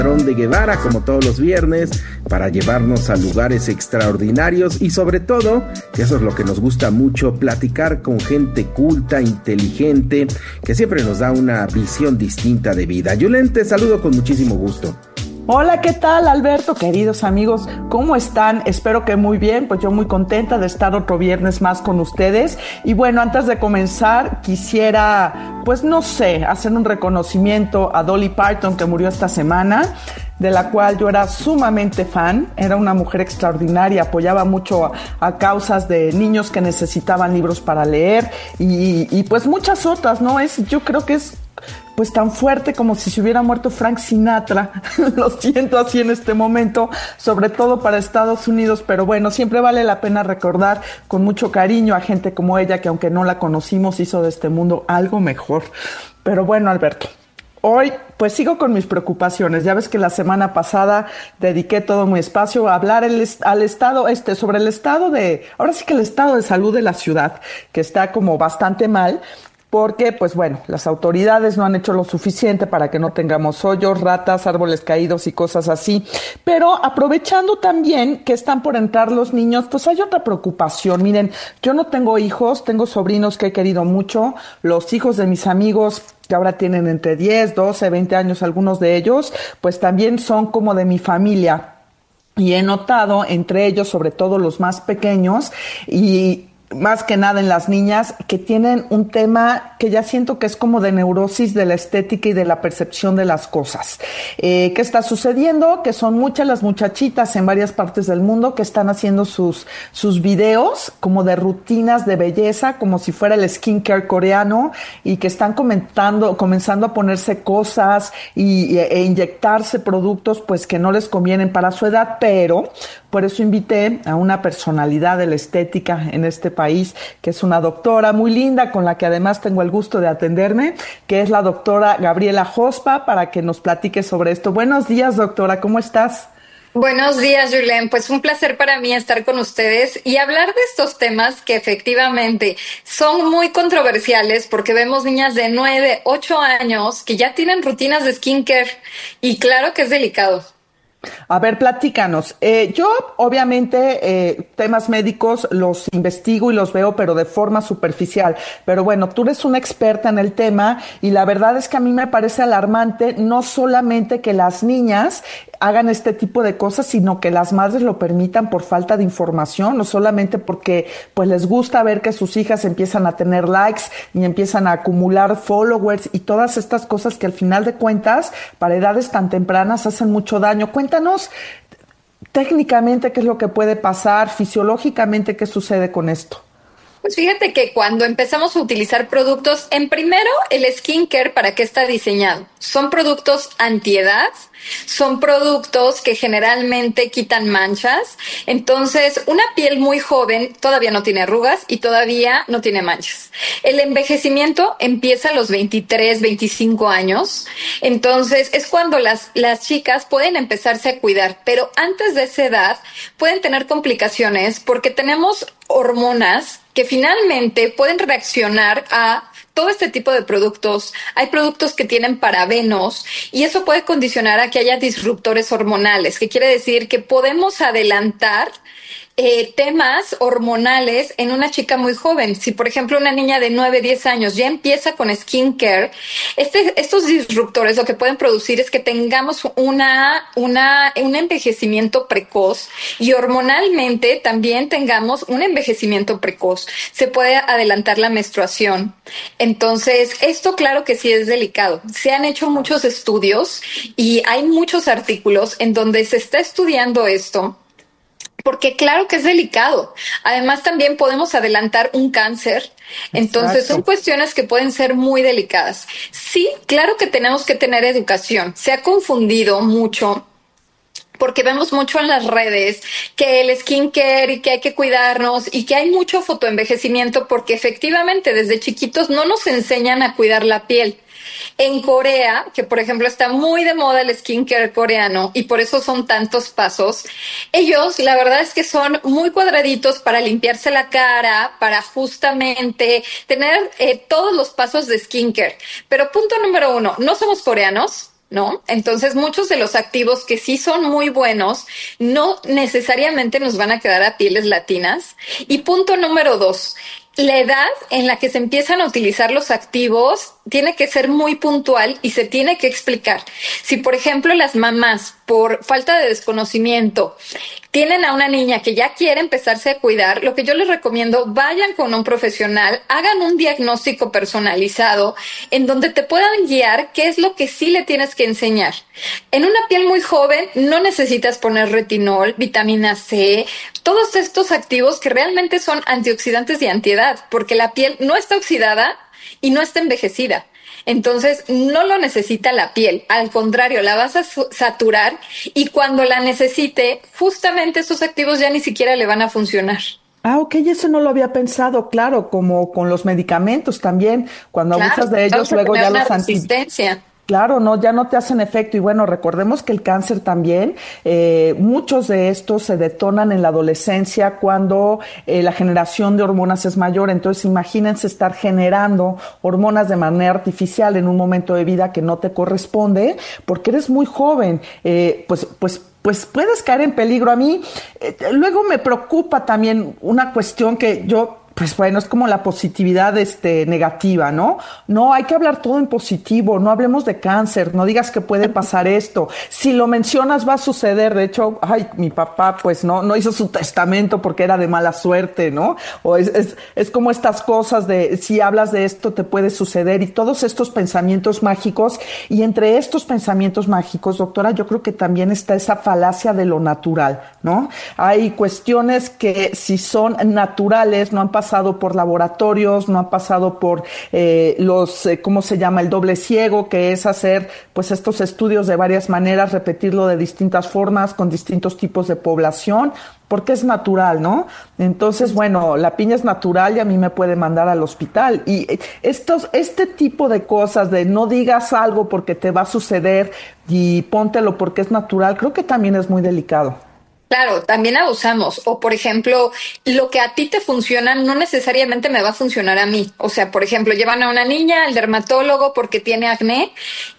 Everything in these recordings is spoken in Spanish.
de Guevara, como todos los viernes, para llevarnos a lugares extraordinarios y sobre todo, que eso es lo que nos gusta mucho, platicar con gente culta, inteligente, que siempre nos da una visión distinta de vida. Yulen, te saludo con muchísimo gusto. Hola, ¿qué tal, Alberto? Queridos amigos, ¿cómo están? Espero que muy bien, pues yo muy contenta de estar otro viernes más con ustedes. Y bueno, antes de comenzar, quisiera, pues no sé, hacer un reconocimiento a Dolly Parton, que murió esta semana, de la cual yo era sumamente fan. Era una mujer extraordinaria, apoyaba mucho a causas de niños que necesitaban libros para leer y pues muchas otras, ¿no? Yo creo que es pues tan fuerte como si se hubiera muerto Frank Sinatra. Lo siento así en este momento, sobre todo para Estados Unidos, pero bueno, siempre vale la pena recordar con mucho cariño a gente como ella, que aunque no la conocimos, hizo de este mundo algo mejor. Pero bueno, Alberto, hoy pues sigo con mis preocupaciones. Ya ves que la semana pasada dediqué todo mi espacio a hablar sobre el estado ahora sí que el estado de salud de la ciudad, que está como bastante mal, porque, pues bueno, las autoridades no han hecho lo suficiente para que no tengamos hoyos, ratas, árboles caídos y cosas así. Pero aprovechando también que están por entrar los niños, pues hay otra preocupación. Miren, yo no tengo hijos, tengo sobrinos que he querido mucho, los hijos de mis amigos que ahora tienen entre 10, 12, 20 años, algunos de ellos, pues también son como de mi familia. Y he notado entre ellos, sobre todo los más pequeños, y más que nada en las niñas, que tienen un tema que ya siento que es como de neurosis de la estética y de la percepción de las cosas. ¿Qué está sucediendo? Que son muchas las muchachitas en varias partes del mundo que están haciendo sus videos como de rutinas de belleza, como si fuera el skincare coreano, y que están comenzando a ponerse cosas e inyectarse productos pues que no les convienen para su edad, pero por eso invité a una personalidad de la estética en este país, que es una doctora muy linda, con la que además tengo el gusto de atenderme, que es la doctora Gabriela Jospa, para que nos platique sobre esto. Buenos días, doctora, ¿cómo estás? Buenos días, Julen. Pues un placer para mí estar con ustedes y hablar de estos temas que efectivamente son muy controversiales, porque vemos niñas de 9, 8 años que ya tienen rutinas de skincare y claro que es delicado. A ver, platícanos. Yo, obviamente, temas médicos los investigo y los veo, pero de forma superficial. Pero bueno, tú eres una experta en el tema y la verdad es que a mí me parece alarmante no solamente que las niñas hagan este tipo de cosas, sino que las madres lo permitan por falta de información, no solamente porque pues les gusta ver que sus hijas empiezan a tener likes y empiezan a acumular followers y todas estas cosas que al final de cuentas, para edades tan tempranas, hacen mucho daño. Cuéntanos técnicamente qué es lo que puede pasar, fisiológicamente qué sucede con esto. Pues fíjate que cuando empezamos a utilizar productos, en primero, el skincare, ¿para qué está diseñado? Son productos antiedad, son productos que generalmente quitan manchas. Entonces, una piel muy joven todavía no tiene arrugas y todavía no tiene manchas. El envejecimiento empieza a los 23, 25 años. Entonces, es cuando las chicas pueden empezarse a cuidar. Pero antes de esa edad, pueden tener complicaciones porque tenemos hormonas que finalmente pueden reaccionar a todo este tipo de productos. Hay productos que tienen parabenos y eso puede condicionar a que haya disruptores hormonales, que quiere decir que podemos adelantar temas hormonales en una chica muy joven. Si, por ejemplo, una niña de 9, 10 años ya empieza con skincare, estos disruptores lo que pueden producir es que tengamos un envejecimiento precoz y hormonalmente también tengamos un envejecimiento precoz. Se puede adelantar la menstruación. Entonces, esto claro que sí es delicado. Se han hecho muchos estudios y hay muchos artículos en donde se está estudiando esto. Porque claro que es delicado. Además, también podemos adelantar un cáncer. Entonces, Exacto. son cuestiones que pueden ser muy delicadas. Sí, claro que tenemos que tener educación. Se ha confundido mucho porque vemos mucho en las redes que el skincare y que hay que cuidarnos y que hay mucho fotoenvejecimiento porque efectivamente desde chiquitos no nos enseñan a cuidar la piel. En Corea, que por ejemplo está muy de moda el skincare coreano y por eso son tantos pasos, ellos la verdad es que son muy cuadraditos para limpiarse la cara, para justamente tener todos los pasos de skincare. Pero punto número 1, no somos coreanos. ¿no? Entonces, muchos de los activos que sí son muy buenos no necesariamente nos van a quedar a pieles latinas. Y punto número 2, la edad en la que se empiezan a utilizar los activos tiene que ser muy puntual y se tiene que explicar. Si, por ejemplo, las mamás, por falta de desconocimiento, tienen a una niña que ya quiere empezarse a cuidar, lo que yo les recomiendo, vayan con un profesional, hagan un diagnóstico personalizado en donde te puedan guiar qué es lo que sí le tienes que enseñar. En una piel muy joven no necesitas poner retinol, vitamina C, todos estos activos que realmente son antioxidantes y antiedad, porque la piel no está oxidada y no está envejecida. Entonces, no lo necesita la piel, al contrario, la vas a saturar y cuando la necesite, justamente estos activos ya ni siquiera le van a funcionar. Ah, ok, eso no lo había pensado, claro, como con los medicamentos también, cuando abusas de ellos, luego ya los resistencia. Claro, no, ya no te hacen efecto. Y bueno, recordemos que el cáncer también, muchos de estos se detonan en la adolescencia cuando la generación de hormonas es mayor. Entonces, imagínense estar generando hormonas de manera artificial en un momento de vida que no te corresponde, porque eres muy joven. Pues puedes caer en peligro. A mí, luego me preocupa también una cuestión que yo, pues bueno, es como la positividad negativa, ¿no? No, hay que hablar todo en positivo, no hablemos de cáncer, no digas que puede pasar esto. Si lo mencionas va a suceder. De hecho, ay, mi papá pues no hizo su testamento porque era de mala suerte, ¿no? O es como estas cosas de si hablas de esto te puede suceder y todos estos pensamientos mágicos. Y entre estos pensamientos mágicos, doctora, yo creo que también está esa falacia de lo natural, ¿no? Hay cuestiones que si son naturales no han pasado por laboratorios, no han pasado por ¿cómo se llama? El doble ciego, que es hacer pues estos estudios de varias maneras, repetirlo de distintas formas, con distintos tipos de población, porque es natural, ¿no? Entonces, bueno, la piña es natural y a mí me puede mandar al hospital. Y este tipo de cosas de no digas algo porque te va a suceder y póntelo porque es natural, creo que también es muy delicado. Claro, también abusamos. O, por ejemplo, lo que a ti te funciona no necesariamente me va a funcionar a mí. O sea, por ejemplo, llevan a una niña al dermatólogo porque tiene acné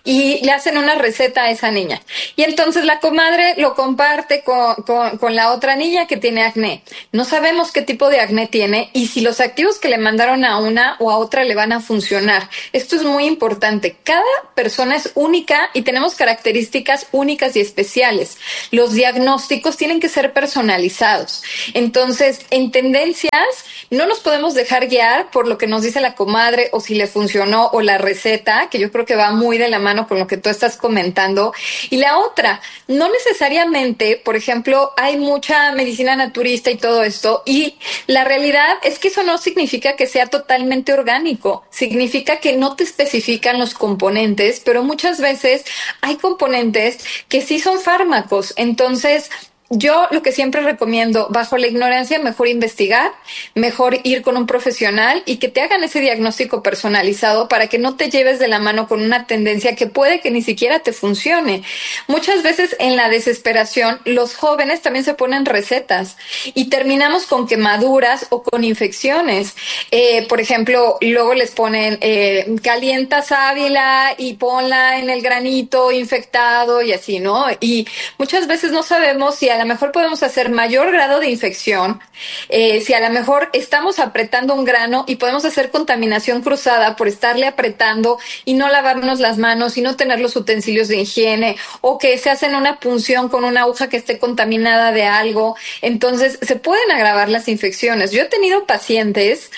y le hacen una receta a esa niña. Y entonces la comadre lo comparte con la otra niña que tiene acné. No sabemos qué tipo de acné tiene y si los activos que le mandaron a una o a otra le van a funcionar. Esto es muy importante. Cada persona es única y tenemos características únicas y especiales. Los diagnósticos tienen que ser personalizados. Entonces, en tendencias, no nos podemos dejar guiar por lo que nos dice la comadre o si le funcionó o la receta, que yo creo que va muy de la mano con lo que tú estás comentando. Y la otra, no necesariamente, por ejemplo, hay mucha medicina naturista y todo esto, y la realidad es que eso no significa que sea totalmente orgánico. Significa que no te especifican los componentes, pero muchas veces hay componentes que sí son fármacos. Entonces, yo lo que siempre recomiendo, bajo la ignorancia, mejor investigar, mejor ir con un profesional y que te hagan ese diagnóstico personalizado para que no te lleves de la mano con una tendencia que puede que ni siquiera te funcione. Muchas veces en la desesperación, los jóvenes también se ponen recetas y terminamos con quemaduras o con infecciones. Por ejemplo, luego les ponen calienta sábila y ponla en el granito infectado y así, ¿no? Y muchas veces no sabemos si a lo mejor podemos hacer mayor grado de infección, si a lo mejor estamos apretando un grano y podemos hacer contaminación cruzada por estarle apretando y no lavarnos las manos y no tener los utensilios de higiene, o que se hacen una punción con una aguja que esté contaminada de algo. Entonces se pueden agravar las infecciones. Yo he tenido pacientes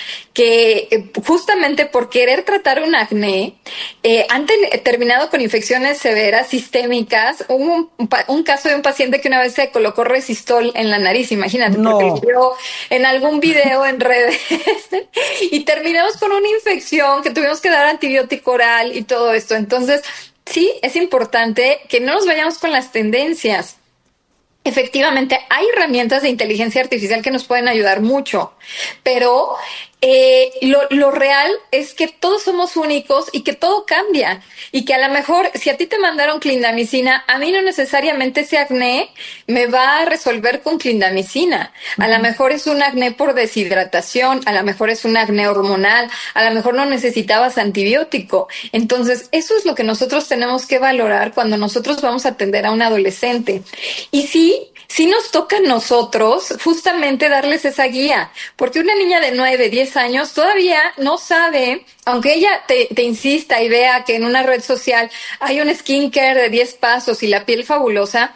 que justamente por querer tratar un acné han terminado con infecciones severas sistémicas. Hubo un caso de un paciente que una vez se colocó Resistol en la nariz, imagínate, No. porque lo vio en algún video en redes y terminamos con una infección que tuvimos que dar antibiótico oral y todo esto. Entonces, sí, es importante que no nos vayamos con las tendencias. Efectivamente, hay herramientas de inteligencia artificial que nos pueden ayudar mucho, pero lo real es que todos somos únicos y que todo cambia. Y que a lo mejor, si a ti te mandaron clindamicina, a mí no necesariamente ese acné me va a resolver con clindamicina. A lo mejor es un acné por deshidratación, a lo mejor es un acné hormonal, a lo mejor no necesitabas antibiótico. Entonces, eso es lo que nosotros tenemos que valorar cuando nosotros vamos a atender a un adolescente. Y sí nos toca a nosotros justamente darles esa guía, porque una niña de 9, 10 años todavía no sabe, aunque ella te insista y vea que en una red social hay un skincare de 10 pasos y la piel fabulosa.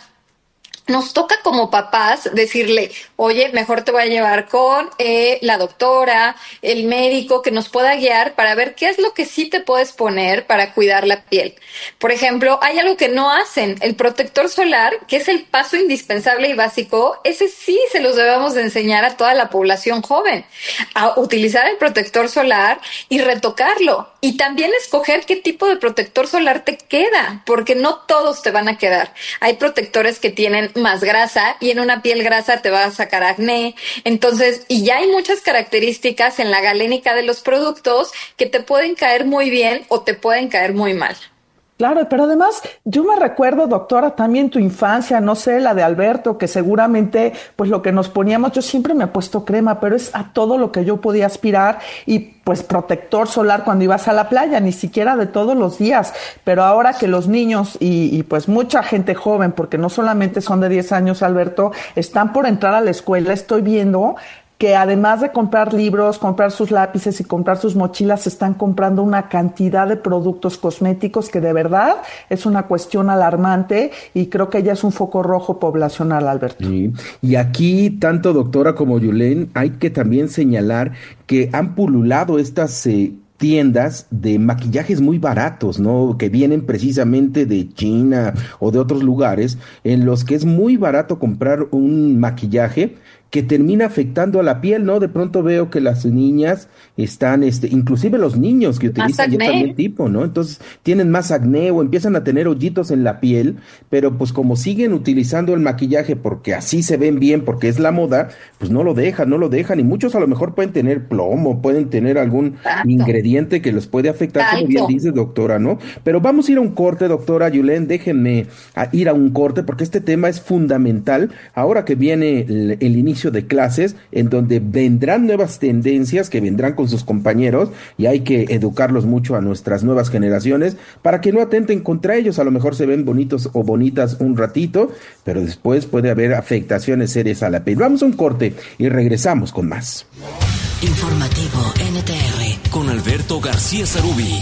Nos toca como papás decirle, oye, mejor te voy a llevar con la doctora, el médico, que nos pueda guiar para ver qué es lo que sí te puedes poner para cuidar la piel. Por ejemplo, hay algo que no hacen, el protector solar, que es el paso indispensable y básico, ese sí se los debemos de enseñar a toda la población joven, a utilizar el protector solar y retocarlo. Y también escoger qué tipo de protector solar te queda, porque no todos te van a quedar. Hay protectores que tienen más grasa y en una piel grasa te va a sacar acné. Entonces, y ya hay muchas características en la galénica de los productos que te pueden caer muy bien o te pueden caer muy mal. Claro, pero además yo me recuerdo, doctora, también tu infancia, no sé, la de Alberto, que seguramente pues lo que nos poníamos, yo siempre me he puesto crema, pero es a todo lo que yo podía aspirar y pues protector solar cuando ibas a la playa, ni siquiera de todos los días, pero ahora que los niños y pues mucha gente joven, porque no solamente son de 10 años, Alberto, están por entrar a la escuela, estoy viendo que además de comprar libros, comprar sus lápices y comprar sus mochilas, están comprando una cantidad de productos cosméticos que de verdad es una cuestión alarmante y creo que ya es un foco rojo poblacional, Alberto. Sí. Y aquí, tanto doctora como Yulén, hay que también señalar que han pululado estas tiendas de maquillajes muy baratos, ¿no? Que vienen precisamente de China o de otros lugares, en los que es muy barato comprar un maquillaje que termina afectando a la piel, ¿no? De pronto veo que las niñas están, inclusive los niños que utilizan ya también tipo, ¿no? Entonces tienen más acné o empiezan a tener hoyitos en la piel, pero pues como siguen utilizando el maquillaje porque así se ven bien, porque es la moda, pues no lo dejan, y muchos a lo mejor pueden tener plomo, pueden tener algún ingrediente que los puede afectar, como bien dice doctora, ¿no? Pero vamos a ir a un corte, doctora Yulén, déjenme ir a un corte porque este tema es fundamental ahora que viene el inicio de clases, en donde vendrán nuevas tendencias que vendrán con sus compañeros y hay que educarlos mucho a nuestras nuevas generaciones para que no atenten contra ellos. A lo mejor se ven bonitos o bonitas un ratito, pero después puede haber afectaciones serias a la piel. Vamos a un corte y regresamos con más. Informativo NTR con Alberto García Sarubí.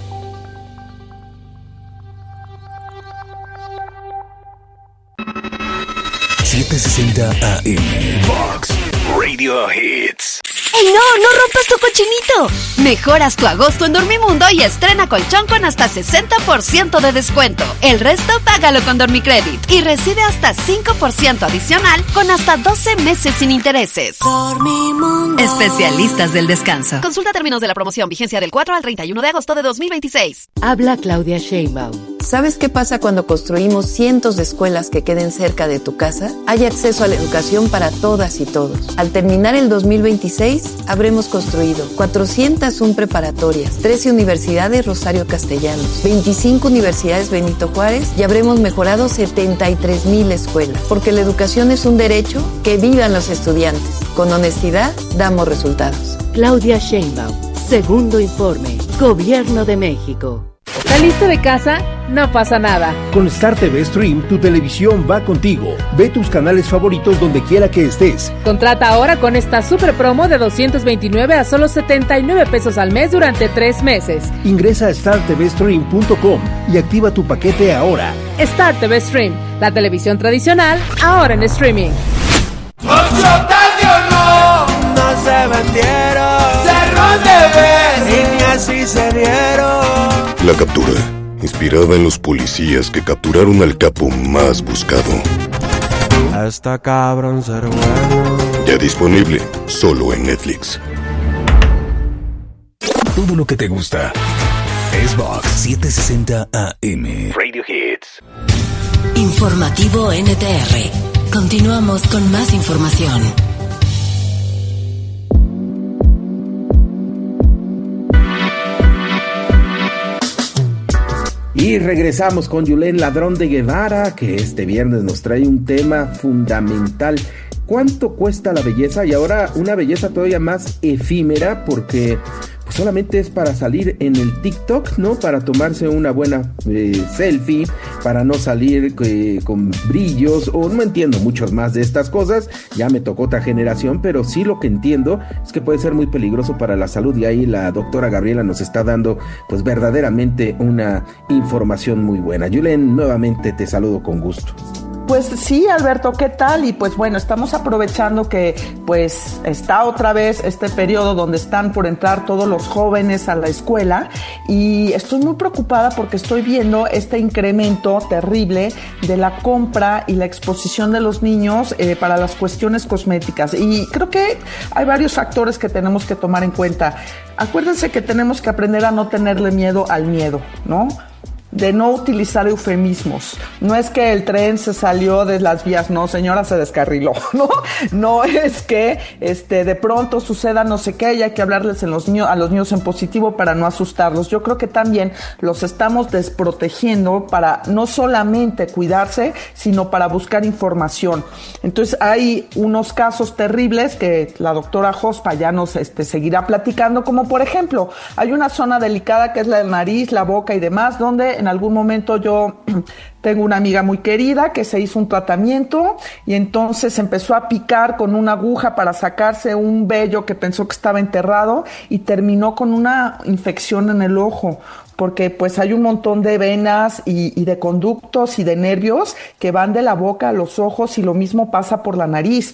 .760 AM Vox Radio Hits. ¡Ey, no rompas tu cochinito! Mejoras tu agosto en Dormimundo y estrena colchón con hasta 60% de descuento. El resto págalo con Dormicredit y recibe hasta 5% adicional con hasta 12 meses sin intereses. Dormimundo. Especialistas del descanso. Consulta términos de la promoción, vigencia del 4 al 31 de agosto de 2026. Habla Claudia Sheinbaum. ¿Sabes qué pasa cuando construimos cientos de escuelas que queden cerca de tu casa? Hay acceso a la educación para todas y todos. Al terminar el 2026, habremos construido 401 preparatorias, 13 universidades Rosario Castellanos, 25 universidades Benito Juárez y habremos mejorado 73,000 escuelas. Porque la educación es un derecho, que vivan los estudiantes. Con honestidad, damos resultados. Claudia Sheinbaum, segundo informe, Gobierno de México. ¿Saliste de casa? No pasa nada. Con Star TV Stream, tu televisión va contigo. Ve tus canales favoritos donde quiera que estés. Contrata ahora con esta super promo de 229 a solo 79 pesos al mes durante 3 meses. Ingresa a startvstream.com y activa tu paquete ahora. Star TV Stream, la televisión tradicional, ahora en streaming. No se vendieron, cerró de vez y ni así se dieron. La captura, inspirada en los policías que capturaron al capo más buscado. Hasta cabrón ser bueno. Ya disponible, solo en Netflix. Todo lo que te gusta es Vox 760 AM Radio Hits. Informativo NTR. Continuamos con más información. Y regresamos con Yulén Ladrón de Guevara, que este viernes nos trae un tema fundamental. ¿Cuánto cuesta la belleza? Y ahora una belleza todavía más efímera, porque pues solamente es para salir en el TikTok, ¿no? Para tomarse una buena selfie, para no salir con brillos, o no entiendo muchos más de estas cosas. Ya me tocó otra generación, pero sí lo que entiendo es que puede ser muy peligroso para la salud, y ahí la doctora Gabriela nos está dando pues verdaderamente una información muy buena. Yulén, nuevamente te saludo con gusto. Pues sí, Alberto, ¿qué tal? Y pues bueno, estamos aprovechando que pues está otra vez este periodo donde están por entrar todos los jóvenes a la escuela, y estoy muy preocupada porque estoy viendo este incremento terrible de la compra y la exposición de los niños para las cuestiones cosméticas, y creo que hay varios factores que tenemos que tomar en cuenta. Acuérdense que tenemos que aprender a no tenerle miedo al miedo, ¿no? De no utilizar eufemismos. No es que el tren se salió de las vías, no, señora, se descarriló, ¿no? No es que de pronto suceda no sé qué y hay que hablarles a los niños en positivo para no asustarlos. Yo creo que también los estamos desprotegiendo para no solamente cuidarse, sino para buscar información. Entonces hay unos casos terribles que la doctora Jospa ya nos seguirá platicando, como por ejemplo, hay una zona delicada que es la nariz, la boca y demás, donde en algún momento yo tengo una amiga muy querida que se hizo un tratamiento y entonces empezó a picar con una aguja para sacarse un vello que pensó que estaba enterrado y terminó con una infección en el ojo, porque pues hay un montón de venas y de conductos y de nervios que van de la boca a los ojos, y lo mismo pasa por la nariz.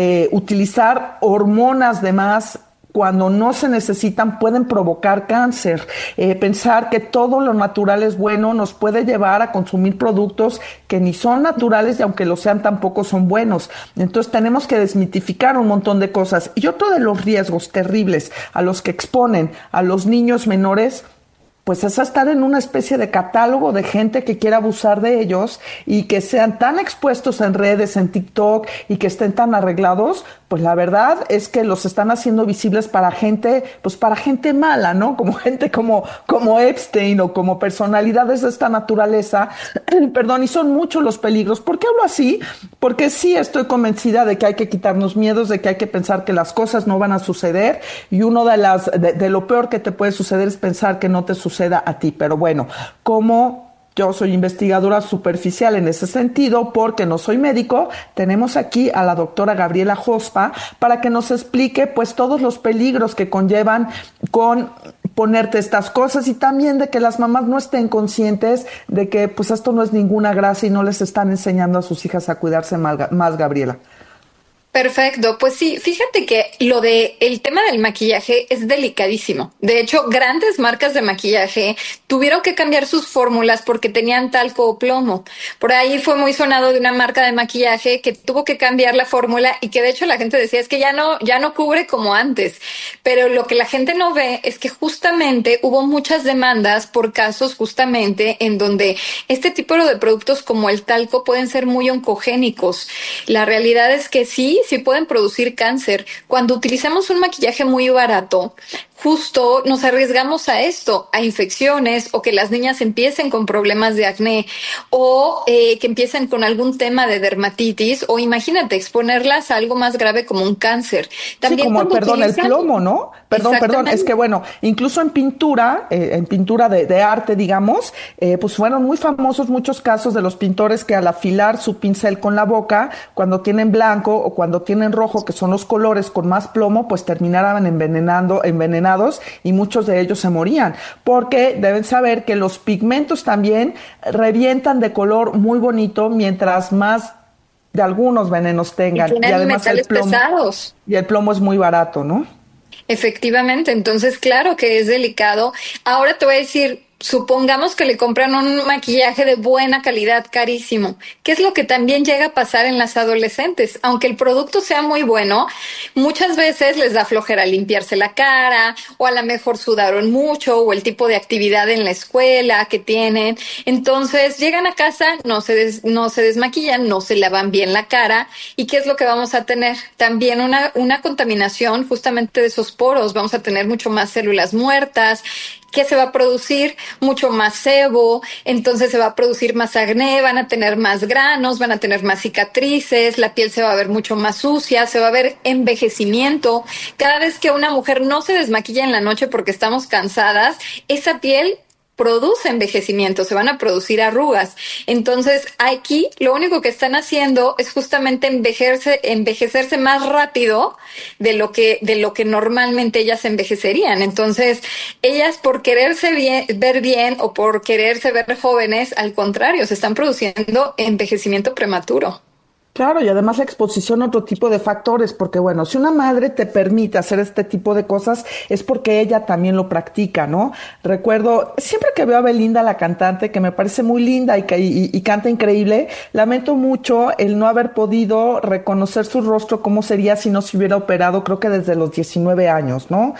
Utilizar hormonas de más cuando no se necesitan pueden provocar cáncer. Pensar que todo lo natural es bueno nos puede llevar a consumir productos que ni son naturales, y aunque lo sean tampoco son buenos. Entonces tenemos que desmitificar un montón de cosas. Y otro de los riesgos terribles a los que exponen a los niños menores, pues es estar en una especie de catálogo de gente que quiera abusar de ellos, y que sean tan expuestos en redes, en TikTok, y que estén tan arreglados. Pues la verdad es que los están haciendo visibles para gente, pues para gente mala, ¿no? Como gente como Epstein, o como personalidades de esta naturaleza. Perdón, y son muchos los peligros. ¿Por qué hablo así? Porque sí estoy convencida de que hay que quitarnos miedos, de que hay que pensar que las cosas no van a suceder, y uno de lo peor que te puede suceder es pensar que no te suceda a ti. Pero bueno, como yo soy investigadora superficial en ese sentido, porque no soy médico, tenemos aquí a la doctora Gabriela Jospa para que nos explique pues todos los peligros que conllevan con ponerte estas cosas, y también de que las mamás no estén conscientes de que pues esto no es ninguna gracia y no les están enseñando a sus hijas a cuidarse más, Gabriela. Perfecto, pues sí, fíjate que el tema del maquillaje es delicadísimo. De hecho, grandes marcas de maquillaje tuvieron que cambiar sus fórmulas porque tenían talco o plomo. Por ahí fue muy sonado de una marca de maquillaje que tuvo que cambiar la fórmula, y que de hecho la gente decía es que ya no cubre como antes. Pero lo que la gente no ve es que justamente hubo muchas demandas por casos justamente en donde este tipo de productos como el talco pueden ser muy oncogénicos. La realidad es que sí pueden producir cáncer. Cuando utilizamos un maquillaje muy barato, justo nos arriesgamos a esto, a infecciones, o que las niñas empiecen con problemas de acné, o que empiecen con algún tema de dermatitis, o imagínate exponerlas a algo más grave como un cáncer. También sí, como el plomo, ¿no? Perdón, es que bueno, incluso en pintura de arte, digamos, pues fueron muy famosos muchos casos de los pintores que al afilar su pincel con la boca, cuando tienen blanco o cuando tienen rojo, que son los colores con más plomo, pues terminaban envenenados, y muchos de ellos se morían, porque deben saber que los pigmentos también revientan de color muy bonito mientras más de algunos venenos tengan. Y además metales pesados. Y el plomo es muy barato, ¿no? Efectivamente, entonces claro que es delicado. Ahora te voy a decir, supongamos que le compran un maquillaje de buena calidad, carísimo. ¿Qué es lo que también llega a pasar en las adolescentes? Aunque el producto sea muy bueno, muchas veces les da flojera limpiarse la cara, o a lo mejor sudaron mucho, o el tipo de actividad en la escuela que tienen. Entonces llegan a casa, no se desmaquillan, no se lavan bien la cara. ¿Y qué es lo que vamos a tener? También una contaminación justamente de esos poros. Vamos a tener mucho más células muertas. ¿qué se va a producir? Mucho más sebo, entonces se va a producir más acné, van a tener más granos, van a tener más cicatrices, la piel se va a ver mucho más sucia, se va a ver envejecimiento. Cada vez que una mujer no se desmaquilla en la noche porque estamos cansadas, esa piel produce envejecimiento, se van a producir arrugas. Entonces, aquí lo único que están haciendo es justamente envejecerse más rápido de lo que normalmente ellas envejecerían. Entonces, ellas por quererse ver bien o por quererse ver jóvenes, al contrario, se están produciendo envejecimiento prematuro. Claro, y además la exposición a otro tipo de factores, porque bueno, si una madre te permite hacer este tipo de cosas es porque ella también lo practica, ¿no? Recuerdo, siempre que veo a Belinda, la cantante, que me parece muy linda y canta increíble, lamento mucho el no haber podido reconocer su rostro, cómo sería si no se hubiera operado, creo que desde los 19 años, ¿no?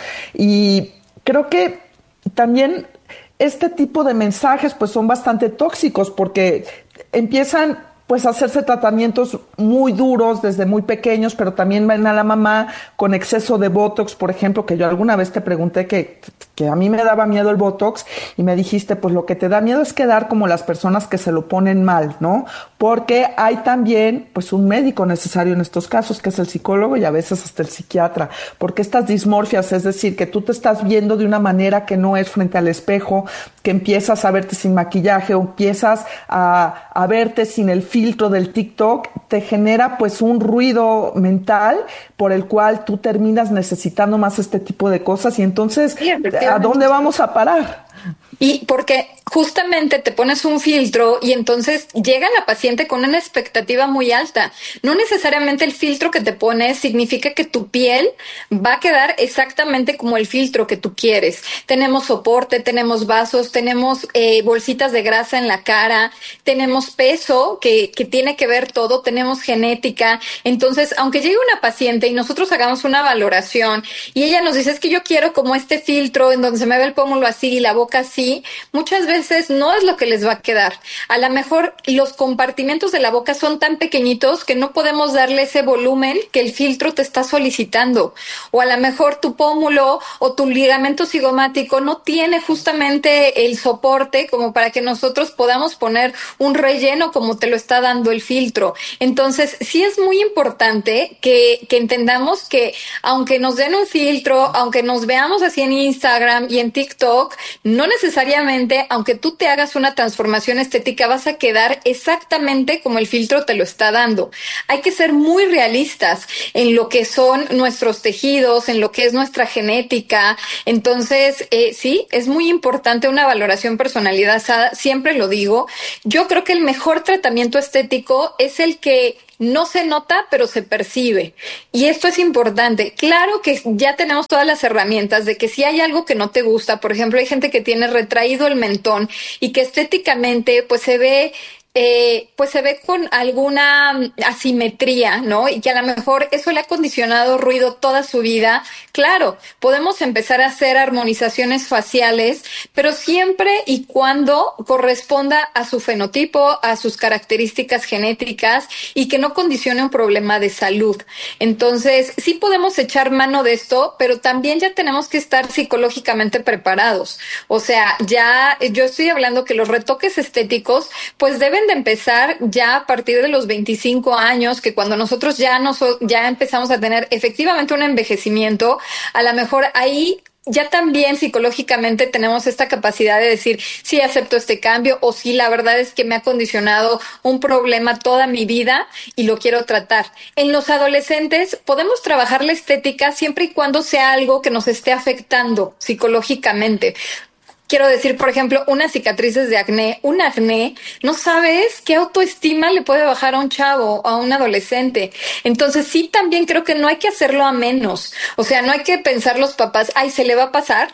Y creo que también este tipo de mensajes pues son bastante tóxicos porque empiezan pues hacerse tratamientos muy duros desde muy pequeños, pero también ven a la mamá con exceso de Botox, por ejemplo, que yo alguna vez te pregunté que a mí me daba miedo el Botox y me dijiste, pues lo que te da miedo es quedar como las personas que se lo ponen mal, ¿no? Porque hay también pues un médico necesario en estos casos, que es el psicólogo y a veces hasta el psiquiatra, porque estas dismorfias, es decir, que tú te estás viendo de una manera que no es frente al espejo, que empiezas a verte sin maquillaje o empiezas a verte sin el filtro del TikTok, te genera pues un ruido mental por el cual tú terminas necesitando más este tipo de cosas y entonces, ¿a dónde vamos a parar? Y porque justamente te pones un filtro y entonces llega la paciente con una expectativa muy alta. No necesariamente el filtro que te pones significa que tu piel va a quedar exactamente como el filtro que tú quieres. Tenemos soporte, tenemos vasos, tenemos bolsitas de grasa en la cara, tenemos peso que tiene que ver todo, tenemos genética. Entonces, aunque llegue una paciente y nosotros hagamos una valoración y ella nos dice, es que yo quiero como este filtro en donde se me ve el pómulo así y la boca así, muchas veces no es lo que les va a quedar. A lo mejor los compartimentos de la boca son tan pequeñitos que no podemos darle ese volumen que el filtro te está solicitando. O a lo mejor tu pómulo o tu ligamento cigomático no tiene justamente el soporte como para que nosotros podamos poner un relleno como te lo está dando el filtro. Entonces, sí es muy importante que entendamos que aunque nos den un filtro, aunque nos veamos así en Instagram y en TikTok, no necesariamente, aunque tú te hagas una transformación estética, vas a quedar exactamente como el filtro te lo está dando. Hay que ser muy realistas en lo que son nuestros tejidos, en lo que es nuestra genética. Entonces, sí, es muy importante una valoración personalizada, siempre lo digo. Yo creo que el mejor tratamiento estético es el que no se nota, pero se percibe. Y esto es importante. Claro que ya tenemos todas las herramientas de que si hay algo que no te gusta, por ejemplo, hay gente que tiene retraído el mentón y que estéticamente pues se ve con alguna asimetría, ¿no? Y que a lo mejor eso le ha condicionado ruido toda su vida. Claro, podemos empezar a hacer armonizaciones faciales, pero siempre y cuando corresponda a su fenotipo, a sus características genéticas y que no condicione un problema de salud. Entonces, sí podemos echar mano de esto, pero también ya tenemos que estar psicológicamente preparados. O sea, ya yo estoy hablando que los retoques estéticos, pues deben de empezar ya a partir de los 25 años, que cuando nosotros ya empezamos a tener efectivamente un envejecimiento, a lo mejor ahí ya también psicológicamente tenemos esta capacidad de decir, sí acepto este cambio o sí, la verdad es que me ha condicionado un problema toda mi vida y lo quiero tratar. En los adolescentes podemos trabajar la estética siempre y cuando sea algo que nos esté afectando psicológicamente. Quiero decir, por ejemplo, unas cicatrices de acné, un acné, no sabes qué autoestima le puede bajar a un chavo, a un adolescente. Entonces sí, también creo que no hay que hacerlo a menos. O sea, no hay que pensar los papás, ay, se le va a pasar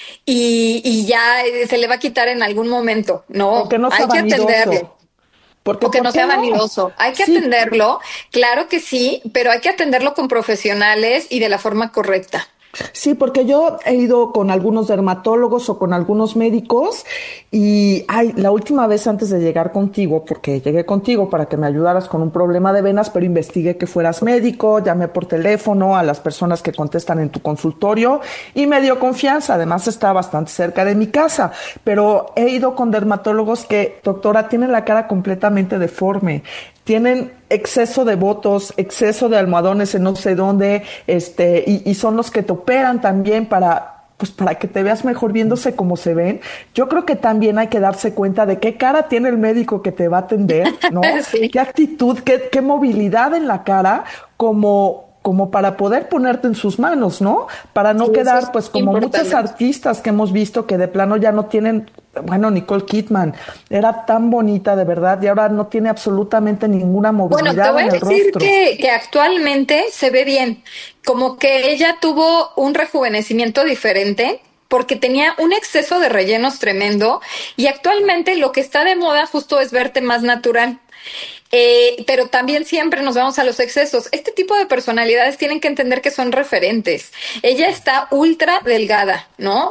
y ya se le va a quitar en algún momento. No, no hay que atenderlo. Porque no sea vanidoso. Hay que atenderlo, claro que sí, pero hay que atenderlo con profesionales y de la forma correcta. Sí, porque yo he ido con algunos dermatólogos o con algunos médicos y la última vez antes de llegar contigo, porque llegué contigo para que me ayudaras con un problema de venas, pero investigué que fueras médico, llamé por teléfono a las personas que contestan en tu consultorio y me dio confianza. Además está bastante cerca de mi casa, pero he ido con dermatólogos que, doctora, tienen la cara completamente deforme. Tienen exceso de botox, exceso de almohadones en no sé dónde, y son los que te operan también para que te veas mejor viéndose como se ven. Yo creo que también hay que darse cuenta de qué cara tiene el médico que te va a atender, ¿no? Sí. Qué actitud, qué movilidad en la cara, como para poder ponerte en sus manos, ¿no? Para no quedar, pues, como muchas artistas que hemos visto que de plano ya no tienen. Bueno, Nicole Kidman era tan bonita de verdad y ahora no tiene absolutamente ninguna movilidad en el rostro. Bueno, te voy a decir que actualmente se ve bien, como que ella tuvo un rejuvenecimiento diferente porque tenía un exceso de rellenos tremendo y actualmente lo que está de moda justo es verte más natural. Pero también siempre nos vamos a los excesos. Este tipo de personalidades tienen que entender que son referentes. Ella está ultra delgada, ¿no?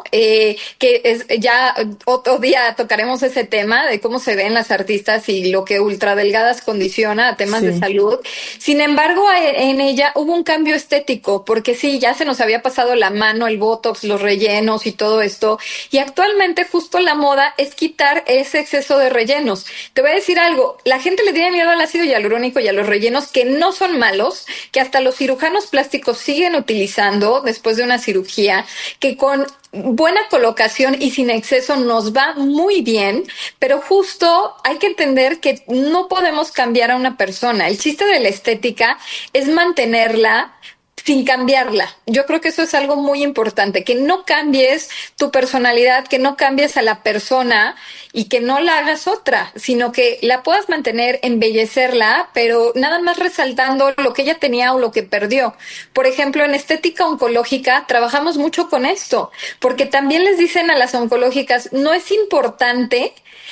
Ya otro día tocaremos ese tema de cómo se ven las artistas y lo que ultra delgadas condiciona a temas de salud. Sin embargo, en ella hubo un cambio estético, porque sí, ya se nos había pasado la mano, el botox, los rellenos y todo esto. Y actualmente justo la moda es quitar ese exceso de rellenos. Te voy a decir algo, la gente le tiene miedo al ácido hialurónico y a los rellenos, que no son malos, que hasta los cirujanos plásticos siguen utilizando después de una cirugía, que con buena colocación y sin exceso nos va muy bien, pero justo hay que entender que no podemos cambiar a una persona. El chiste de la estética es mantenerla sin cambiarla. Yo creo que eso es algo muy importante, que no cambies tu personalidad, que no cambies a la persona y que no la hagas otra, sino que la puedas mantener, embellecerla, pero nada más resaltando lo que ella tenía o lo que perdió. Por ejemplo, en estética oncológica trabajamos mucho con esto, porque también les dicen a las oncológicas, no es importante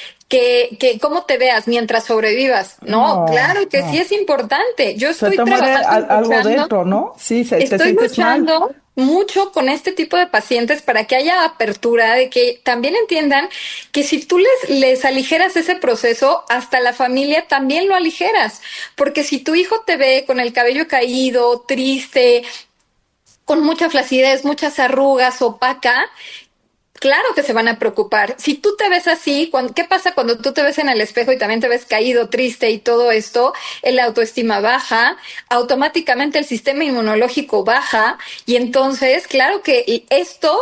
que cómo te veas mientras sobrevivas. No, claro que sí es importante. Yo estoy trabajando, algo dentro, ¿no? Sí, estoy luchando mucho con este tipo de pacientes para que haya apertura, de que también entiendan que si tú les aligeras ese proceso, hasta la familia también lo aligeras. Porque si tu hijo te ve con el cabello caído, triste, con mucha flacidez, muchas arrugas, opaca, claro que se van a preocupar. Si tú te ves así, ¿qué pasa cuando tú te ves en el espejo y también te ves caído, triste y todo esto? El autoestima baja, automáticamente el sistema inmunológico baja y entonces, claro que esto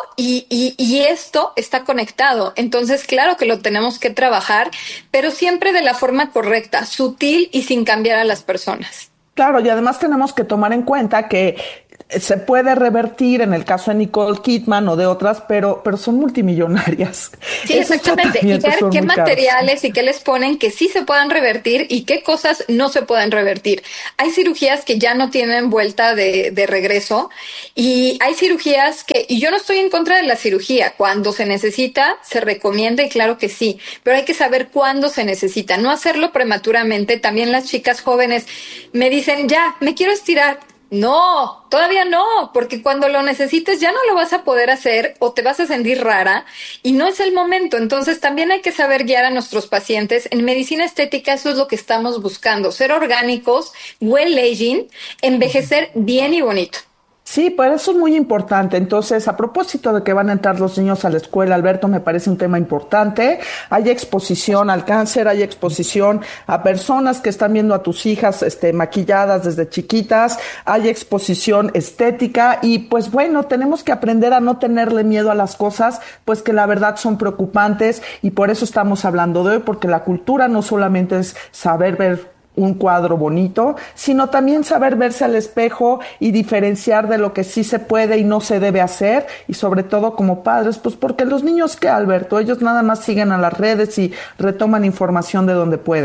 y esto está conectado. Entonces, claro que lo tenemos que trabajar, pero siempre de la forma correcta, sutil y sin cambiar a las personas. Claro, y además tenemos que tomar en cuenta que se puede revertir en el caso de Nicole Kidman o de otras, pero son multimillonarias. Sí, exactamente. Y ver qué materiales y qué les ponen que sí se puedan revertir y qué cosas no se pueden revertir. Hay cirugías que ya no tienen vuelta de regreso y hay cirugías y yo no estoy en contra de la cirugía. Cuando se necesita, se recomienda y claro que sí, pero hay que saber cuándo se necesita, no hacerlo prematuramente. También las chicas jóvenes me dicen, ya, me quiero estirar. No, todavía no, porque cuando lo necesites ya no lo vas a poder hacer o te vas a sentir rara y no es el momento. Entonces también hay que saber guiar a nuestros pacientes. En medicina estética eso es lo que estamos buscando, ser orgánicos, well aging, envejecer bien y bonito. Sí, pues eso es muy importante. Entonces, a propósito de que van a entrar los niños a la escuela, Alberto, me parece un tema importante. Hay exposición al cáncer, hay exposición a personas que están viendo a tus hijas maquilladas desde chiquitas, hay exposición estética y pues bueno, tenemos que aprender a no tenerle miedo a las cosas, pues que la verdad son preocupantes y por eso estamos hablando de hoy, porque la cultura no solamente es saber ver un cuadro bonito, sino también saber verse al espejo y diferenciar de lo que sí se puede y no se debe hacer, y sobre todo como padres, pues porque los niños, ¿qué, Alberto? Ellos nada más siguen a las redes y retoman información de donde pueden.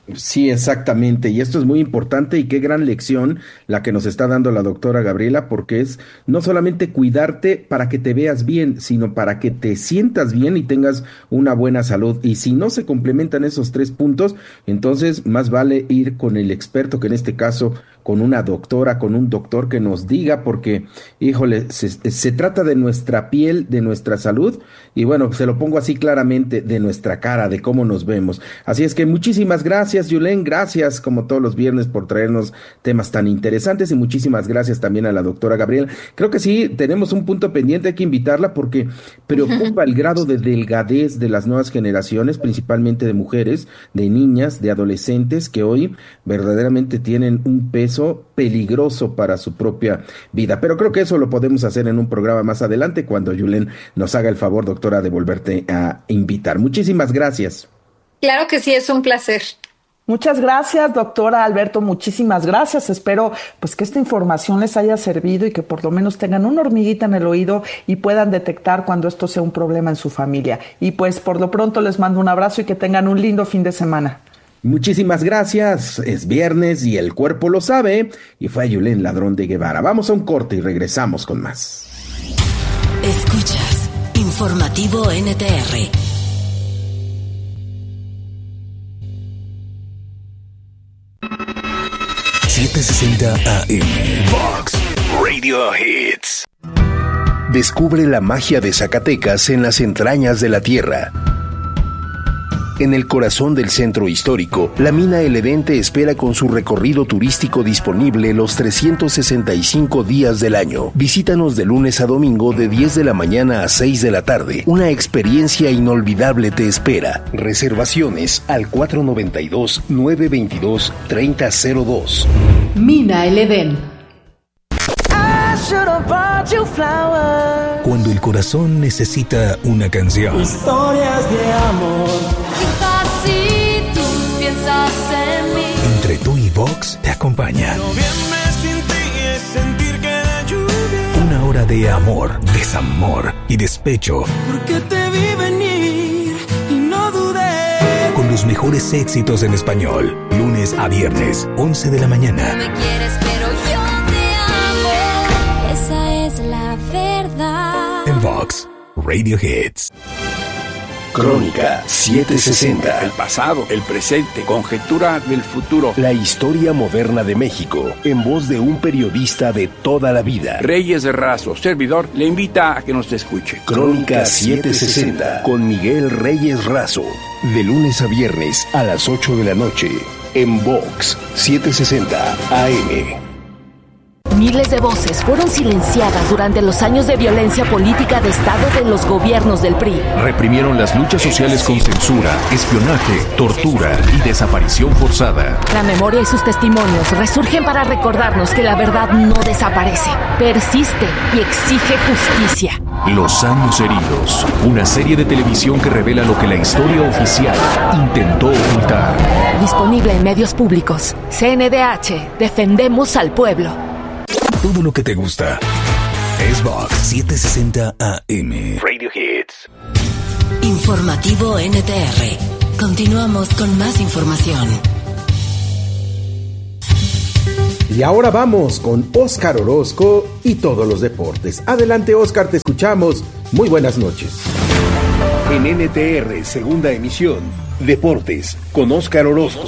Sí, exactamente, y esto es muy importante y qué gran lección la que nos está dando la doctora Gabriela, porque es no solamente cuidarte para que te veas bien, sino para que te sientas bien y tengas una buena salud. Y si no se complementan esos 3 puntos, entonces más vale ir con el experto, que en este caso con una doctora, con un doctor que nos diga, porque, híjole, se trata de nuestra piel, de nuestra salud, y bueno, se lo pongo así claramente, de nuestra cara, de cómo nos vemos. Así es que muchísimas gracias, Yulén, gracias como todos los viernes por traernos temas tan interesantes, y muchísimas gracias también a la doctora Gabriela. Creo que sí, tenemos un punto pendiente, hay que invitarla porque preocupa el grado de delgadez de las nuevas generaciones, principalmente de mujeres, de niñas, de adolescentes, que hoy verdaderamente tienen un peso peligroso para su propia vida. Pero creo que eso lo podemos hacer en un programa más adelante, cuando Yulén nos haga el favor, doctora, de volverte a invitar. Muchísimas gracias. Claro que sí, es un placer. Muchas gracias, doctora Alberto, muchísimas gracias. Espero pues que esta información les haya servido y que por lo menos tengan una hormiguita en el oído y puedan detectar cuando esto sea un problema en su familia. Y pues por lo pronto les mando un abrazo y que tengan un lindo fin de semana. Muchísimas gracias, es viernes y el cuerpo lo sabe, y fue Yulén Ladrón de Guevara. Vamos a un corte y regresamos con más. Escuchas Informativo NTR. ...760 AM Vox Radio Hits. Descubre la magia de Zacatecas en las entrañas de la tierra. En el corazón del centro histórico, la mina El Edén te espera con su recorrido turístico disponible los 365 días del año. Visítanos de lunes a domingo de 10 de la mañana a 6 de la tarde. Una experiencia inolvidable te espera. Reservaciones al 492-922-3002. Mina El Edén. Cuando el corazón necesita una canción. Historias de amor. Quizás si tú piensas en mí. Entre tú y Vox te acompaña. Noviembre sin ti es sentir que la lluvia. Una hora de amor, desamor y despecho. Porque te vi venir y no dudé. Con los mejores éxitos en español. Lunes a viernes, 11 de la mañana. Me quieres pero yo te amo. Esa es la verdad. En Vox Radio Hits. Crónica 760. El pasado, el presente, conjetura del futuro. La historia moderna de México, en voz de un periodista de toda la vida. Reyes de Razo, servidor, le invita a que nos escuche. Crónica 760, con Miguel Reyes Razo. De lunes a viernes a las 8 de la noche, en Vox 760 AM. Miles de voces fueron silenciadas durante los años de violencia política de Estado de los gobiernos del PRI. Reprimieron las luchas sociales con censura, espionaje, tortura y desaparición forzada. La memoria y sus testimonios resurgen para recordarnos que la verdad no desaparece, persiste y exige justicia. Los años heridos, una serie de televisión que revela lo que la historia oficial intentó ocultar. Disponible en medios públicos. CNDH, defendemos al pueblo. Todo lo que te gusta es Vox 760 AM Radio Hits. Informativo NTR. Continuamos con más información. Y ahora vamos con Óscar Orozco y todos los deportes. Adelante, Óscar, te escuchamos. Muy buenas noches. En NTR, segunda emisión, Deportes, con Óscar Orozco.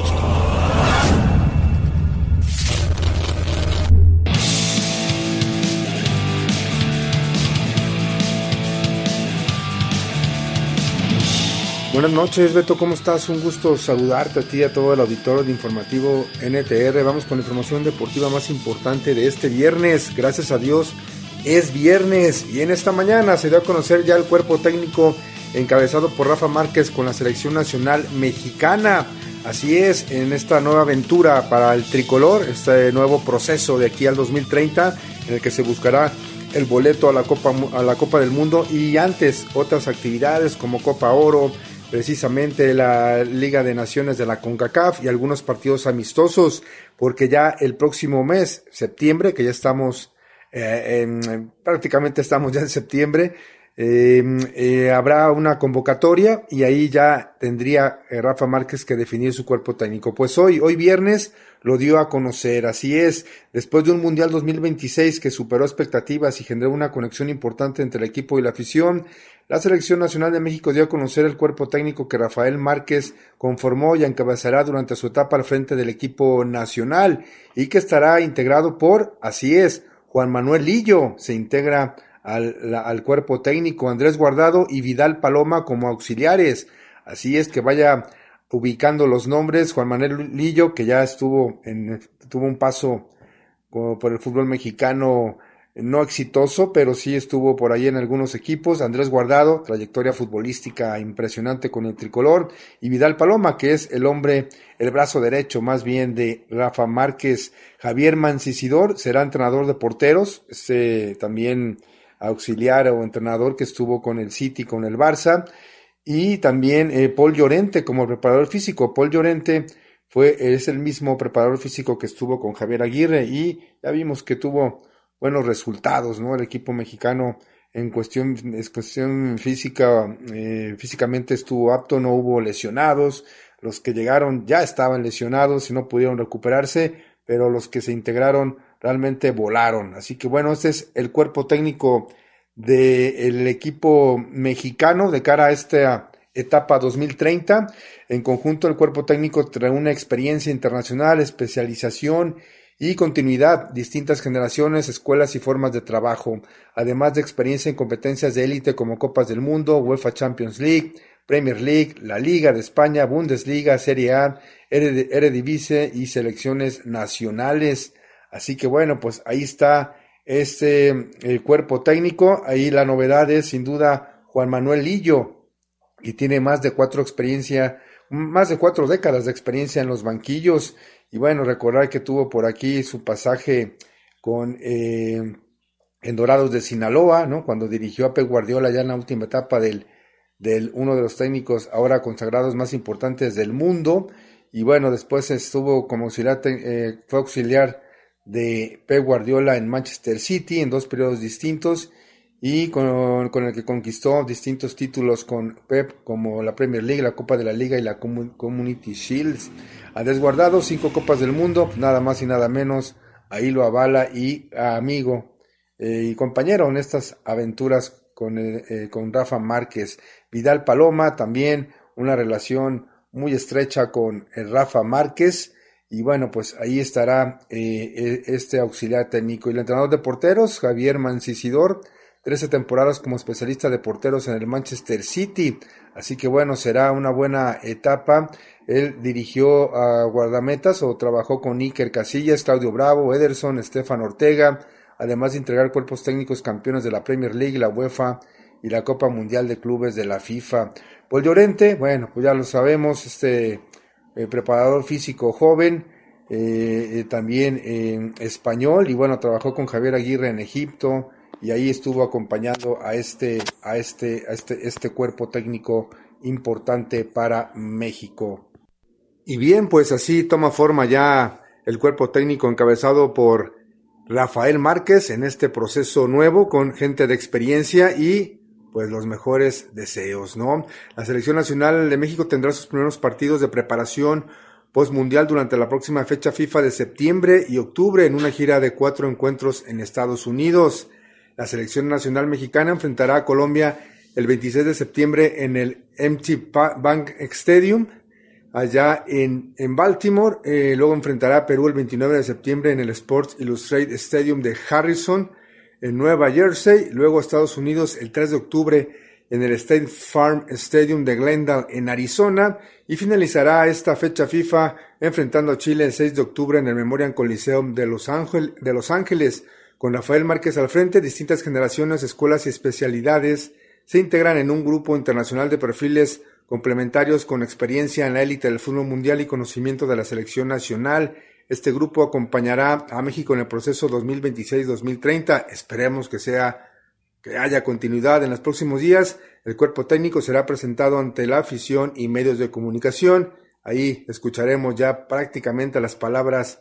Buenas noches, Beto, ¿cómo estás? Un gusto saludarte a ti y a todo el auditorio de Informativo NTR. Vamos con la información deportiva más importante de este viernes. Gracias a Dios, es viernes y en esta mañana se dio a conocer ya el cuerpo técnico encabezado por Rafa Márquez con la selección nacional mexicana. Así es, en esta nueva aventura para el tricolor, este nuevo proceso de aquí al 2030, en el que se buscará el boleto a la Copa del Mundo y antes otras actividades como Copa Oro, precisamente la Liga de Naciones de la CONCACAF y algunos partidos amistosos, porque ya el próximo mes, septiembre, que ya estamos, prácticamente estamos ya en septiembre, Habrá una convocatoria y ahí ya tendría Rafa Márquez que definir su cuerpo técnico. Pues hoy viernes lo dio a conocer, así es, después de un Mundial 2026 que superó expectativas y generó una conexión importante entre el equipo y la afición, la Selección Nacional de México dio a conocer el cuerpo técnico que Rafael Márquez conformó y encabezará durante su etapa al frente del equipo nacional y que estará integrado por, así es, Juan Manuel Lillo, se integra al cuerpo técnico, Andrés Guardado y Vidal Paloma como auxiliares. Así es que vaya ubicando los nombres. Juan Manuel Lillo, que ya tuvo un paso por el fútbol mexicano no exitoso, pero sí estuvo por ahí en algunos equipos. Andrés Guardado, trayectoria futbolística impresionante con el tricolor, y Vidal Paloma, que es el brazo derecho más bien de Rafa Márquez. Javier Mancisidor será entrenador de porteros, también auxiliar o entrenador que estuvo con el City, con el Barça, y también Paul Llorente como preparador físico. Paul Llorente es el mismo preparador físico que estuvo con Javier Aguirre y ya vimos que tuvo buenos resultados, ¿no? El equipo mexicano en cuestión física, físicamente estuvo apto, no hubo lesionados, los que llegaron ya estaban lesionados y no pudieron recuperarse, pero los que se integraron realmente volaron. Así que bueno, este es el cuerpo técnico del equipo mexicano de cara a esta etapa 2030. En conjunto, el cuerpo técnico trae una experiencia internacional, especialización y continuidad, distintas generaciones, escuelas y formas de trabajo, además de experiencia en competencias de élite como Copas del Mundo, UEFA Champions League, Premier League, la Liga de España, Bundesliga, Serie A, Eredivisie y selecciones nacionales. Así que bueno, pues ahí está el cuerpo técnico. Ahí la novedad es sin duda Juan Manuel Lillo, y tiene más de 4 décadas de experiencia en los banquillos. Y bueno, recordar que tuvo por aquí su pasaje en Dorados de Sinaloa, ¿no? Cuando dirigió a Pep Guardiola ya en la última etapa del uno de los técnicos ahora consagrados más importantes del mundo. Y bueno, después estuvo como auxiliar, fue auxiliar de Pep Guardiola en Manchester City en 2 periodos distintos, y con el que conquistó distintos títulos con Pep, como la Premier League, la Copa de la Liga y la Community Shields. Andrés Guardado, 5 Copas del Mundo, nada más y nada menos. Ahí lo avala y amigo y compañero en estas aventuras con Rafa Márquez. Vidal Paloma, también una relación muy estrecha con Rafa Márquez. Y bueno, pues ahí estará este auxiliar técnico. Y el entrenador de porteros, Javier Mancisidor, 13 temporadas como especialista de porteros en el Manchester City. Así que bueno, será una buena etapa. Él dirigió a guardametas o trabajó con Iker Casillas, Claudio Bravo, Ederson, Estefan Ortega, además de integrar cuerpos técnicos campeones de la Premier League, la UEFA y la Copa Mundial de Clubes de la FIFA. Paul Llorente, bueno, pues ya lo sabemos, preparador físico joven, también español, y bueno, trabajó con Javier Aguirre en Egipto, y ahí estuvo acompañando a este cuerpo técnico importante para México. Y bien, pues así toma forma ya el cuerpo técnico encabezado por Rafael Márquez en este proceso nuevo, con gente de experiencia y pues los mejores deseos, ¿no? La Selección Nacional de México tendrá sus primeros partidos de preparación postmundial durante la próxima fecha FIFA de septiembre y octubre en una gira de 4 encuentros en Estados Unidos. La Selección Nacional Mexicana enfrentará a Colombia el 26 de septiembre en el M&T Bank Stadium, allá en Baltimore. Luego enfrentará a Perú el 29 de septiembre en el Sports Illustrated Stadium de Harrison, en Nueva Jersey. Luego a Estados Unidos el 3 de octubre en el State Farm Stadium de Glendale, en Arizona. Y finalizará esta fecha FIFA enfrentando a Chile el 6 de octubre en el Memorial Coliseum de Los Ángeles. Con Rafael Márquez al frente, distintas generaciones, escuelas y especialidades se integran en un grupo internacional de perfiles complementarios con experiencia en la élite del fútbol mundial y conocimiento de la selección nacional. Este grupo acompañará a México en el proceso 2026-2030. Esperemos que haya continuidad en los próximos días. El cuerpo técnico será presentado ante la afición y medios de comunicación. Ahí escucharemos ya prácticamente las palabras,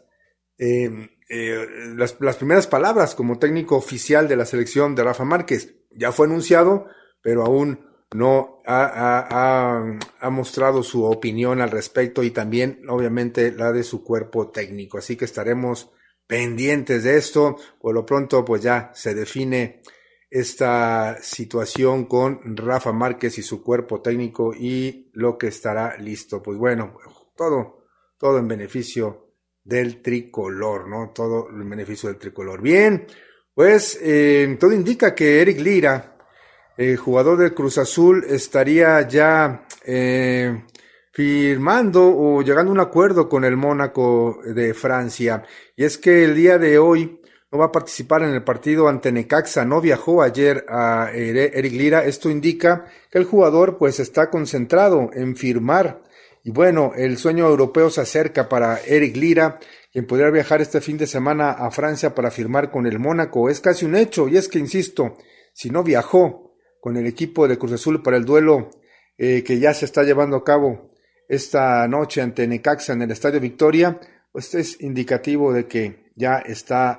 las primeras palabras como técnico oficial de la selección de Rafa Márquez. Ya fue anunciado pero aún no ha mostrado su opinión al respecto y también obviamente la de su cuerpo técnico, así que estaremos pendientes de esto. Por lo pronto pues ya se define esta situación con Rafa Márquez y su cuerpo técnico y lo que estará listo. Pues bueno, todo en beneficio del tricolor, ¿no? Todo en beneficio del tricolor. Bien, pues todo indica que Eric Lira, jugador del Cruz Azul, estaría ya firmando o llegando a un acuerdo con el Mónaco de Francia. Y es que el día de hoy no va a participar en el partido ante Necaxa. No viajó ayer a Eric Lira. Esto indica que el jugador pues está concentrado en firmar. Y bueno, el sueño europeo se acerca para Eric Lira, quien podría viajar este fin de semana a Francia para firmar con el Mónaco. Es casi un hecho, y es que, insisto, si no viajó con el equipo de Cruz Azul para el duelo que ya se está llevando a cabo esta noche ante Necaxa en el Estadio Victoria, pues es indicativo de que ya está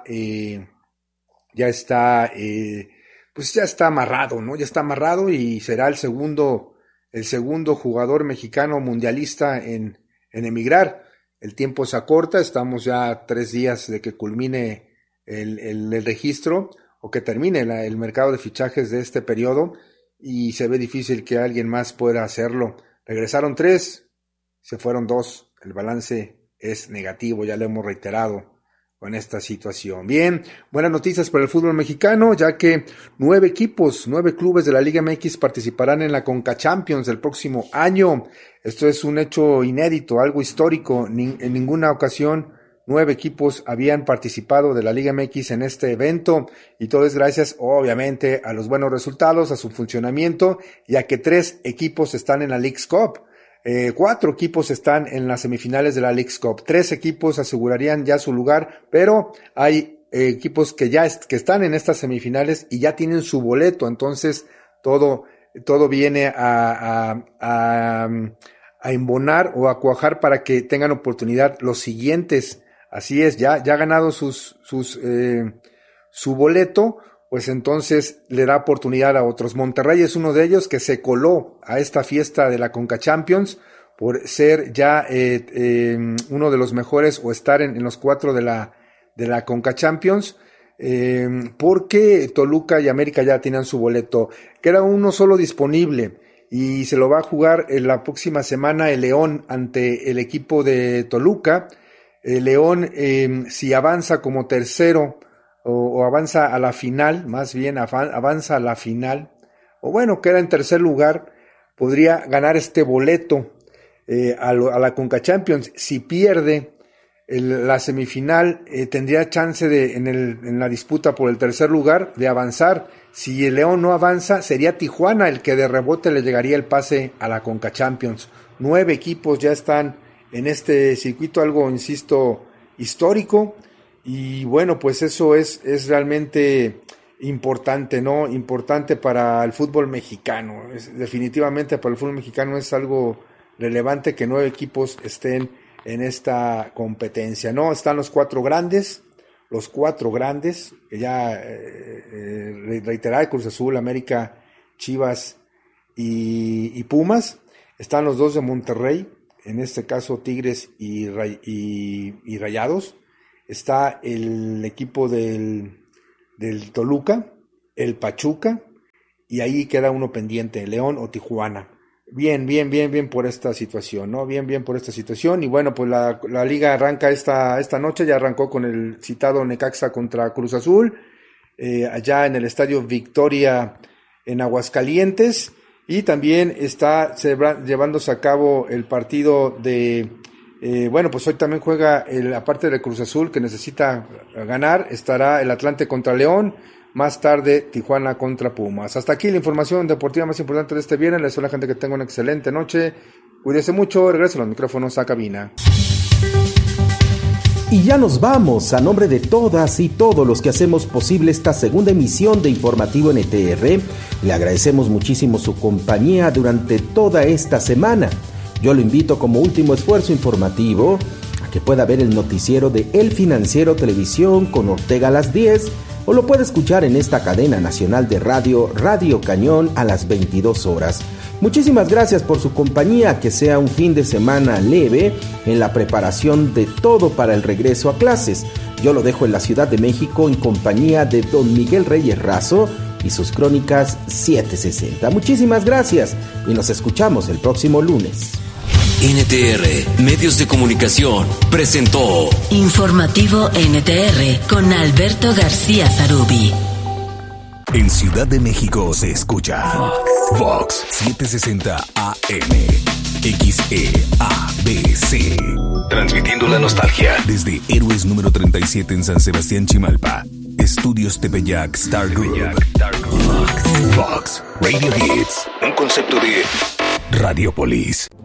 amarrado, ¿no? Ya está amarrado y será el segundo jugador mexicano mundialista en emigrar. El tiempo se acorta, estamos ya a 3 días de que culmine el registro o que termine el mercado de fichajes de este periodo y se ve difícil que alguien más pueda hacerlo. Regresaron 3, se fueron 2, el balance es negativo, ya lo hemos reiterado con esta situación. Bien, buenas noticias para el fútbol mexicano, ya que 9 clubes de la Liga MX participarán en la Conca Champions del próximo año. Esto es un hecho inédito, algo histórico. En ninguna ocasión 9 equipos habían participado de la Liga MX en este evento, y todo es gracias, obviamente, a los buenos resultados, a su funcionamiento, y a que 3 equipos están en la Leagues Cup. 4 equipos están en las semifinales de la Leagues Cup. 3 equipos asegurarían ya su lugar, pero hay equipos que están en estas semifinales y ya tienen su boleto. Entonces todo viene a embonar o a cuajar para que tengan oportunidad los siguientes. Así es, ya ha ganado su boleto, pues entonces le da oportunidad a otros. Monterrey es uno de ellos que se coló a esta fiesta de la Conca Champions por ser ya uno de los mejores o estar en los 4 de la Conca Champions, porque Toluca y América ya tenían su boleto. Queda uno solo disponible y se lo va a jugar en la próxima semana el León ante el equipo de Toluca. El León, si avanza como tercero, o avanza a la final, más bien avanza a la final, o bueno, queda en tercer lugar, podría ganar este boleto a la Conca Champions. Si pierde la semifinal, tendría chance en la disputa por el tercer lugar de avanzar. Si el León no avanza, sería Tijuana el que de rebote le llegaría el pase a la Conca Champions. 9 equipos ya están en este circuito, algo, insisto, histórico. Y bueno, pues eso es realmente importante, ¿no? Importante para el fútbol mexicano. Definitivamente para el fútbol mexicano es algo relevante que 9 equipos estén en esta competencia, ¿no? Están los 4 grandes, que ya reiterar, Cruz Azul, América, Chivas y Pumas. Están los 2 de Monterrey, en este caso Tigres y Rayados. Está el equipo del Toluca, el Pachuca, y ahí queda uno pendiente, León o Tijuana. Bien por esta situación, ¿no? Bien por esta situación. Y bueno, pues la liga arranca esta noche, ya arrancó con el citado Necaxa contra Cruz Azul, allá en el Estadio Victoria en Aguascalientes, y también está llevándose a cabo el partido de... bueno, pues hoy también juega, aparte de Cruz Azul, que necesita ganar, estará el Atlante contra León, más tarde Tijuana contra Pumas. Hasta aquí la información deportiva más importante de este viernes. Les deseo a la gente que tenga una excelente noche. Cuídese mucho, regreso a los micrófonos a cabina. Y ya nos vamos. A nombre de todas y todos los que hacemos posible esta segunda emisión de Informativo NTR, le agradecemos muchísimo su compañía durante toda esta semana. Yo lo invito como último esfuerzo informativo a que pueda ver el noticiero de El Financiero Televisión con Ortega a las 10, o lo puede escuchar en esta cadena nacional de radio, Radio Cañón, a las 22 horas. Muchísimas gracias por su compañía, que sea un fin de semana leve en la preparación de todo para el regreso a clases. Yo lo dejo en la Ciudad de México en compañía de don Miguel Reyes Razo y sus crónicas 760. Muchísimas gracias y nos escuchamos el próximo lunes. NTR Medios de Comunicación presentó Informativo NTR con Alberto García Zarubi. En Ciudad de México se escucha Vox 760 AM XEABC, transmitiendo la nostalgia desde Héroes número 37 en San Sebastián, Chimalpa. Estudios Tepeyac Star Group. Vox Radio Hits, un concepto de Radiopolis.